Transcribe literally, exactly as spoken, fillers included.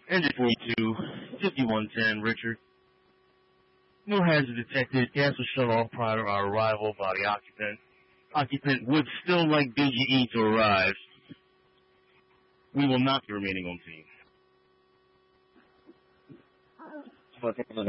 Engine forty-two, fifty-one ten, Richard. No hazard detected. Gas was shut off prior to our arrival by the occupant. Occupant would still like B G E to arrive. We will not be remaining on scene.